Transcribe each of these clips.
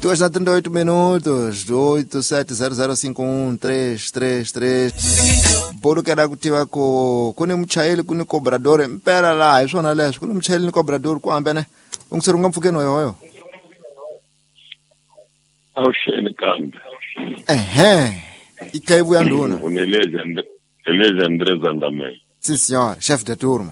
2:38 minutos, 8700513333. Bolo kera kutiva kuni muchayeli kuni cobrador impela la hi swona leswo kuni muchayeli ni cobrador ku hambene ungisirunga mpfukeni yoyo. Awusheni kambe. Ikaibu ya nduna. Eleza André Zandamé. Si senhor, chef de turma.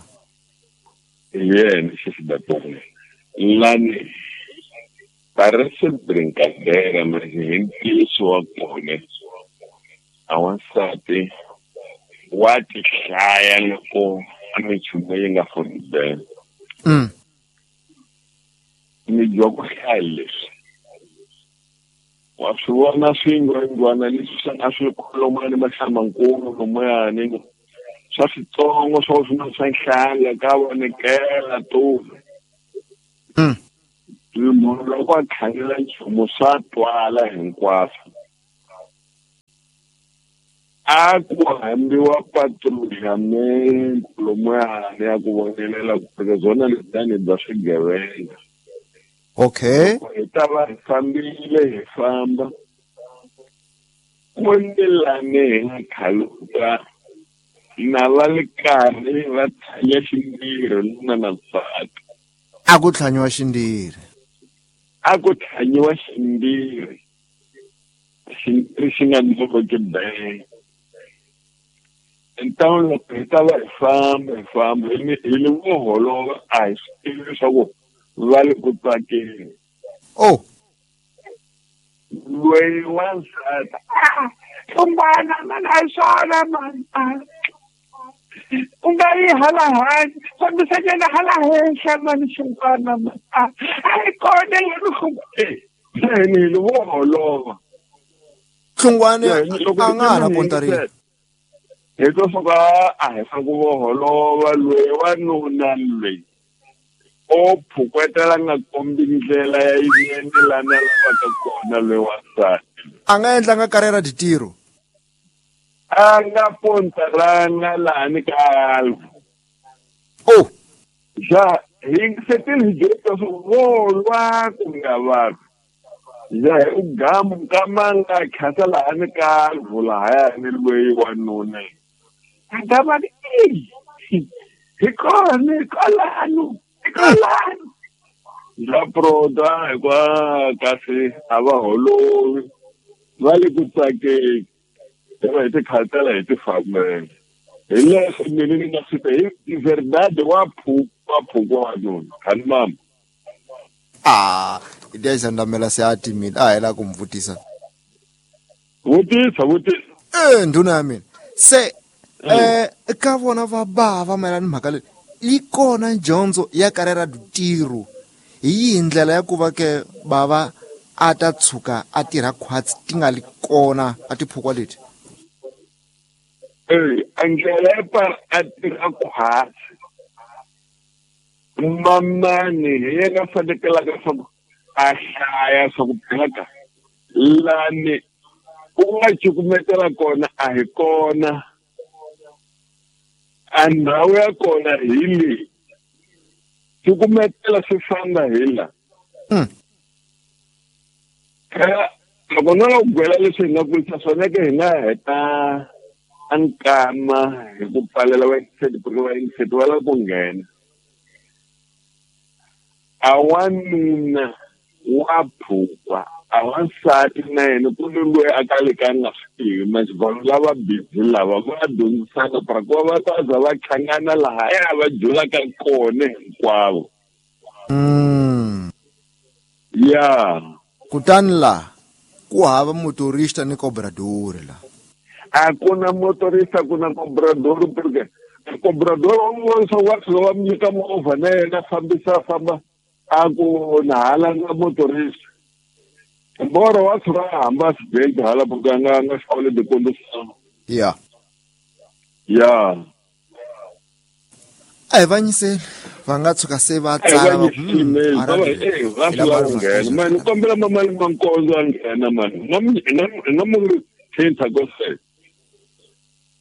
Chef de turma. Lani parece brincadeira, mas a gente só pone. Awansati wati shaya loko amichume nga fonde. Ni jogo hailes. Wasuwana singo ngwana lisana asikhulumani mahlamankulu nomoyane. Sasitongo sosuna sanhlanga kabonekela tu. Lo kwa khangela nchumo sa twala hinkwaswo. Akuhambiwa patrullament lomoyane ya ku vonelela ku zona lidani bya swigevenga. Okay. Itava hi fambile hi famba kundelane hi khaluka na va le karhi va tshanya xindiri nuna na nsati. A ku tlhanyiwa xindiri. A ku tlhanyiwa xindiri. Xindiri xi nga ndzoki benge. Então loko hi ta va hi famba hi le vo holova a hi swi tivi leswaku va le ku tsakeni. Loyi wansati tumbana mana swona man u nga yi hala hansi fambisanyana hala henhla mani xin'wana man a yi kona yini hi le vo holova. Hlungwane a nga ha na kontarini. Hi to suka a hi fa ku vo holova loyi wanuna loyi o phukwetela nga kombi ndlela ya yini lana lavaka kona loyi wansati. A nga endlanga karera di tiro. A nga pontaranga lani ka alfu. Hi setile hi dyondzisa swivolwa ku nga vanhu. Hi u gamu kamanga khasa lani ka alfu lahayani loyi wanuna. Ndabani hi kona kolano. La proda kwa kasi ava holovi va le ku tsakeni va hi ti khatela hi ti fambela hi leswi mina ni nga fita hi verdade wa phuka wanuna khani mama. Ideya Zandamela se a timile a hela ku mvutisa. Vutisa. Nduna ya mina se ka vona va bava mayelana mhaka leyi yi kona dyondzo ya karera tiro hi yihi ndlela ya ku va ke bava a ta tshuka a tirha khwatsi ti nga li kona a tiphukwa leti. A ndlela ya pa a tirha khwatsi mamani hi yena fanekelaka swa a hlaya swa ku phaka lani u nga cukumetela kona a hi kona. A ndhawu ya kona hi leyi cukumetela swi famba hi la. Loko no ku byela leswi hi nga kulisa swona ke hi nga heta a nkama hi ku pfalela vayingiseti va lava ku nghena. A wanuna wa phukwa a wansati na yena ku ni loyi a kaleka a nga swi tivi vanhu lava busy lava va dyondzisana para ku va ta za va tlhangana lahaya va julaka kona hinkwavo. Kutani la ku hava motorista ni cobrador la. A ku na motorista ku na cobrador porque cobrador wa va nyika movha na yena famba a ku na hala nga motorista. Mbora wa tsura hamba sibelti hala porque nga xawle de condução. Ai vanyise va nga tshuka se va tsara mani kombela mamali mankonzo a nghena mani na mu tshenta ko se